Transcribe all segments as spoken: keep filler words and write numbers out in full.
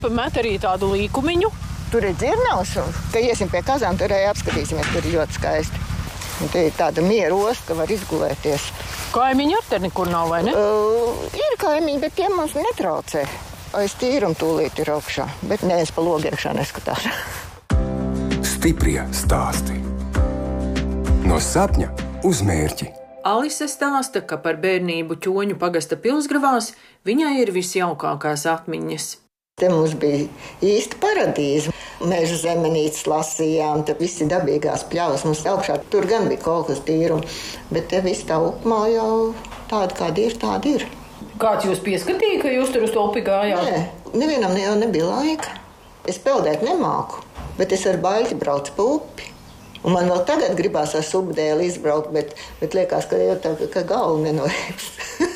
Met arī tādu līkumiņu. Tur ir dzirnavs, ka iesim pie kazām, tur arī apskatīsimies, tur ir ļoti skaisti. Un te ir tāda miera osta, ka var izgulēties. Kaimiņi ar te nekur nav, vai ne? Uh, ir kaimiņi, bet tie mums netraucē. Aiz tīrumu tūlīt ir augšā, bet neviens pa logu iekšā neskatās. Stiprie stāsti. No sapņa uz mērķi. Alise stāsta, ka par bērnību Ķoņu pagasta Pilsgravās viņai ir visjaukākās atmiņas. Te mums bija īsta paradīze. Meža zemenītes lasījām, te visi dabīgās pļavas mums augšā. Tur gan bija kaut kas tīruma, bet te viss tā upmā jau tāda, kāda ir, tāda ir. Kāds jūs pieskatīja, ka jūs tur uz to upi gājāt? Nē, nevienam jau nebija laika. Es peldēt nemāku, bet es ar baļķi braucu pa upi. Un man vēl tagad gribās ar subdēli izbraukt, bet, bet liekas, ka jau tā, ka galva nenoēps.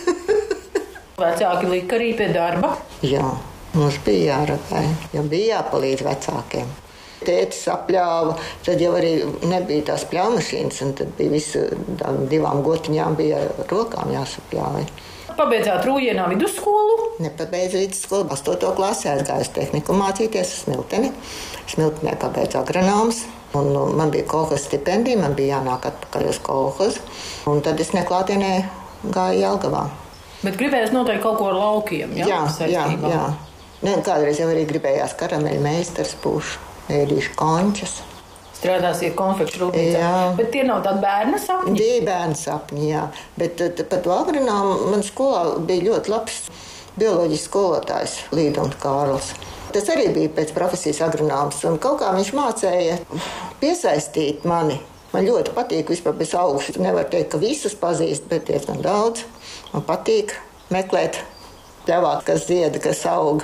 Vecāki lika arī pie darba? Jā, mums bija jāragāj, jo bija jāpalīdz vecākiem. Tētis apļāva, tad jau arī nebija tās pļaumašīnas, un tad bija visu divām gotiņām bija rokām jāsapļāja. Pabeidzāt Rūjienā vidusskolu? Nepabeidzu vidusskolu, astoto klasi aizgāju uz tehniku mācīties uz Smilteni. Smiltenē pabeidzu agronomus. Un man bija kolhozas stipendija, man bija jānāk atpakaļ uz kolhozu. Un tad es neklātienē gāju Jelgavā. Bet gribējās noteikti kaut ko ar laukiem, jā? Jā, jā, jā. Ne, kādreiz jau arī gribējās karameļu meistars būšu, ēdīšu končas. Strādāsiet konfekšu rūpnīcā. Jā. Bet tie nav tādi bērna sapņi? Tie bērna sapņi, jā. Bet pat agronomu man skolā bija ļoti labs bioloģijas skolotājs Līdums Kārlis. Tas arī bija pēc profesijas agronoms, un kaut kā viņš mācēja piesaistīt mani. Man ļoti patīk vispār bez augšas. Nevar teikt, ka visus pazīst, bet diezgan daudz. Man patīk meklēt pļavā, kas zieda, kas aug.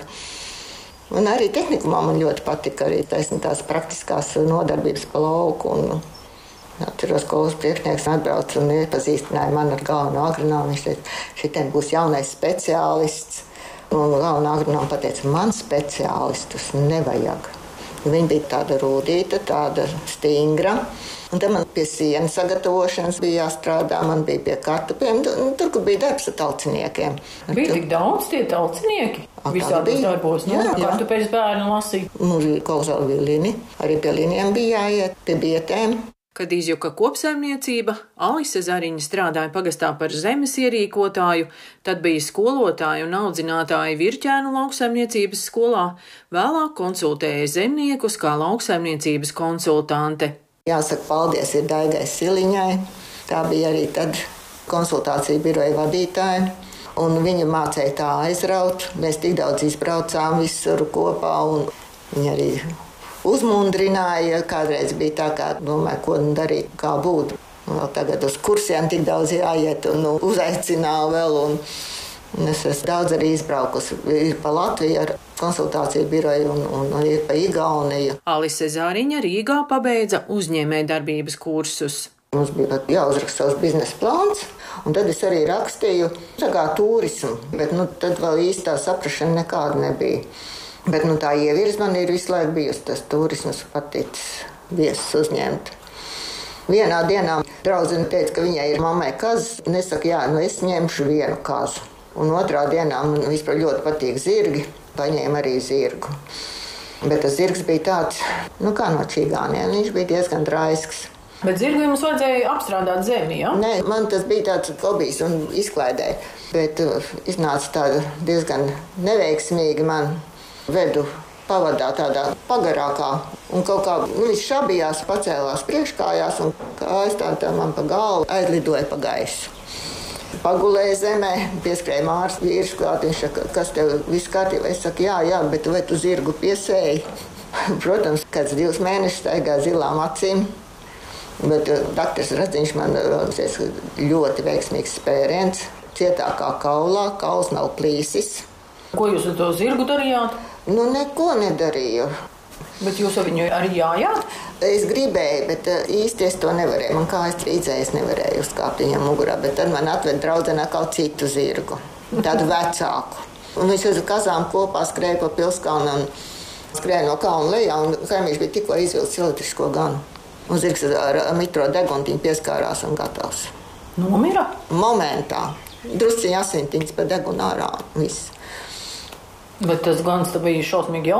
Un arī tehnikumā man ļoti patika arī taisni tās praktiskās nodarbības pa lauku. Un atceros, ka skolas priekšnieks atbrauc un iepazīstināja mani ar galveno agronomu. Viņš teica, šitien būs jaunais speciālists. Un galvenā agronoma pateica, man speciālistus nevajag. Viņa bija tāda rūdīta, tāda stingra. Un tad man pie sienas sagatavošanas bija jāstrādā, man bija pie kartupiem. Tur, kur bija darbs ar talciniekiem. Bija tik daudz tie talcinieki? Visādos darbos, nu? Jā, jā. Kartupēs bērni lasīja? Mums bija kauzāli vilini. Arī pie liniem bija jāiet, pie bietēm. Kad izjuka kopsaimniecība, Alise Zariņa strādāja pagastā par zemes ierīkotāju, tad bija skolotāja un audzinātāja Virķēnu lauksaimniecības skolā, vēlāk konsultēja zemniekus kā lauksaimniecības konsultante. Jāsaka, paldies ir Daigai Siliņai, tā bija arī tad konsultācija biroja vadītāja, un viņa mācēja tā aizraut. Mēs tik daudz izbraucām visur kopā, un viņa arī uzmundrināja, kādreiz bija tā, kā domāju, ko darīt, kā būt. Vēl tagad uz kursiem tik daudz jāiet un nu, uzaicināja vēl. Un, un es esmu daudz arī izbraukusi. Ir pa Latviju ar konsultāciju biroju un, un, un ir pa Igauniju. Alise Zariņa Rīgā pabeidza uzņēmējdarbības kursus. Mums bija jāuzraksta savs biznesa plāns, un tad es arī rakstīju tā kā turismu, bet nu, tad vēl īstā saprašana nekāda nebija. Bet nu, tā ievirz man ir visu laiku bijusi tas turismas paticis viesus uzņemt. Vienā dienā draudzene teica, ka viņai ir mammai kazas. Nesaka, jā, nu es ņemšu vienu kazu. Un otrā dienā man vispār ļoti patīk zirgi. Paņēma arī zirgu. Bet tas zirgs bija tāds, nu kā no čigāniem. Viņš bija diezgan draisks. Bet zirgu jums vajadzēja apstrādāt zemi, jā? Nē, man tas bija tāds hobijs un izklaidēja. Bet uh, iznāca tāda diezgan neveiksmīgi man. Vedu pavadā tādā pagarākā, un kaut kā nu, viņš šabījās, pacēlās priekškājās, un kājas tā, tā man pa galvu aizlidoja pa gaisu. Pagulēja zemē, pieskrēja Mārs vīrs klāt, viņš saka, kas tev viss kārtībā? Es saku, jā, jā, bet vai tu zirgu piesēji? Protams, kāds divus mēnešus staigā zilām acīm, bet uh, daktars Radziņš man uh, ļoti veiksmīgs spēriens, cietākā kaulā, kauls nav plīsis. Ko jūs ar to zirgu darījāt? Nu, neko nedarīju. Bet jūs ar viņu arī jājāt? Es gribēju, bet īsti es to nevarēju. Man kājas trīcēja, es nevarēju uzkāpt viņam mugurā, bet tad man atved draudzenē kaut citu zirgu, tādu vecāku. Un viņš uz kazām kopā skrēja pa Pilskalnu un skrēja no kalna lejā, un kaimiņš bija tikko izvilcis elektrisko ganu. Un zirgs ar mitro deguntiņu pieskārās un gatavs. Nomira? Momentā. Drusciņi asintiņas pa degunu ārā. Viss. Bet tas gans bija šausmīgi